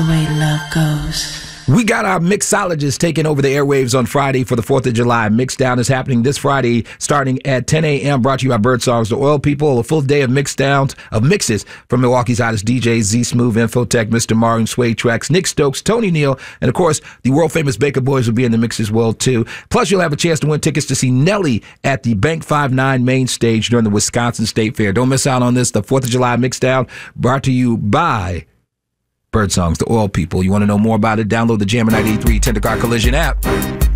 way love goes. We got our mixologists taking over the airwaves on Friday for the 4th of July. Mixdown is happening this Friday starting at 10 a.m. Brought to you by Birdsongs, The Oil People. A full day of mixes from Milwaukee's hottest DJs, Z Smooth, Infotech, Mr. Mario, Sway Tracks, Nick Stokes, Tony Neal, and of course, the world-famous Baker Boys will be in the mix as well, too. Plus, you'll have a chance to win tickets to see Nelly at the Bank 59 main stage during the Wisconsin State Fair. Don't miss out on this, the 4th of July Mixdown, brought to you by Birdsongs, The Oil People. You want to know more about it? Download the Jammer 93 Tender Car Collision app.